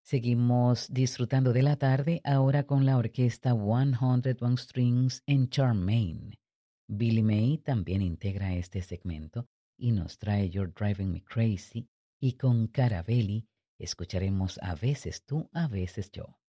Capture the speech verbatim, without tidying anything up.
Seguimos disfrutando de la tarde ahora con la orquesta ciento uno Strings en Charmaine. Billy May también integra este segmento y nos trae You're Driving Me Crazy y con Carabelli escucharemos A veces tú, a veces yo.